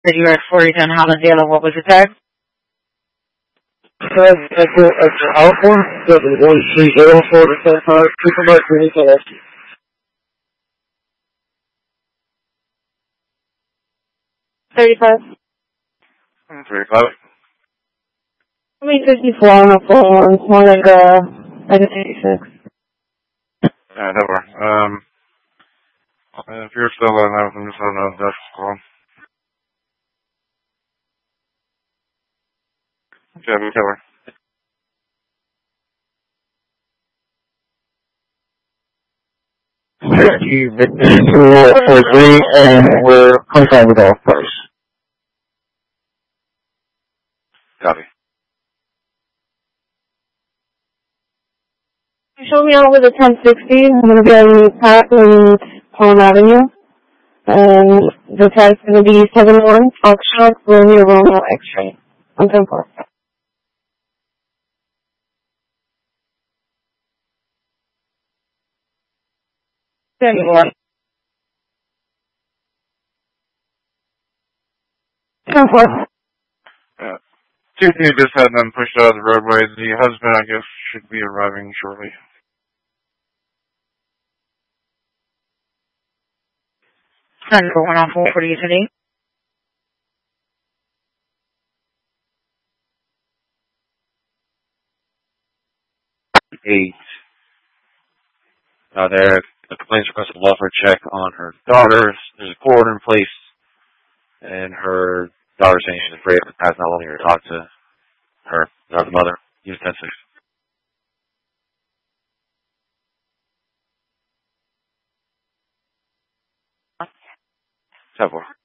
You were at 4010 Hollandale. What was the tag? Echo Alpha 71304 to 75 Supermarket Retail. 35. 35. 54 on the phone. More like a 86. Never. If you're still on that, I'm just on a desk call. Kevin Killer. You Victor 243, and we're contact with all first. Copy. Show me over the 1060. I'm going to be on Pat and Palm Avenue. And the tag's going to be 71 Foxtrot Romeo Romeo X-ray. I'm 10-4. Ten-4. 10-4. Two things just had them pushed out of the roadway. The husband, I guess, should be arriving shortly. Time going on 440 today. Eight. There, the complaints requested a welfare check on her daughter. There's a court in place, and her daughter saying she's afraid of her past, not wanting her to talk to her, not the mother. Use 10-6. 10-4.